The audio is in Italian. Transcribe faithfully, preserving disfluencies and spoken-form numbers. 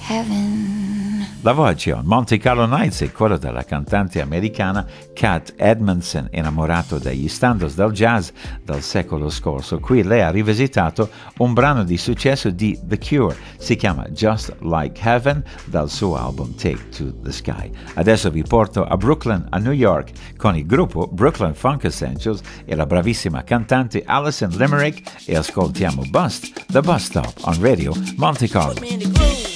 heaven. La voce on Monte Carlo Nights è quella della cantante americana Cat Edmondson, innamorato degli standards del jazz del secolo scorso. Qui lei ha rivisitato un brano di successo di The Cure, si chiama Just Like Heaven, dal suo album Take to the Sky. Adesso vi porto a Brooklyn, a New York, con il gruppo Brooklyn Funk Essentials e la bravissima cantante Alison Limerick, e ascoltiamo Bust, The Bus Stop on Radio Monte Carlo.